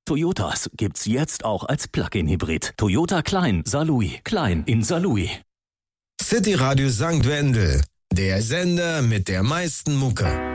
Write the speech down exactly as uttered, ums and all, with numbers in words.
Toyotas gibt's jetzt auch als Plug-in-Hybrid. Toyota Klein Saarlouis. Klein in Saarlouis. City Radio Sankt Wendel. Der Sender mit der meisten Mucke.